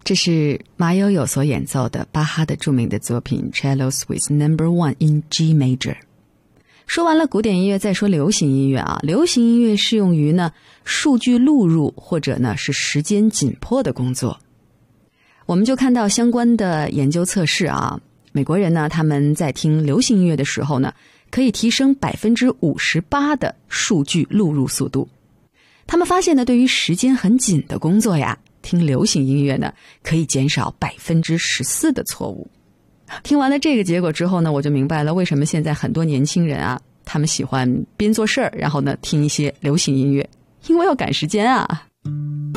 这是马友友所演奏的巴哈的著名的作品 Cello Suite No.1 in G Major。 说完了古典音乐，再说流行音乐啊。流行音乐适用于呢数据录入或者呢是时间紧迫的工作。我们就看到相关的研究测试啊，美国人呢他们在听流行音乐的时候呢，可以提升 58% 的数据录入速度。他们发现呢，对于时间很紧的工作呀，听流行音乐呢可以减少 14% 的错误。听完了这个结果之后呢，我就明白了为什么现在很多年轻人啊，他们喜欢边做事儿，然后呢听一些流行音乐，因为要赶时间啊。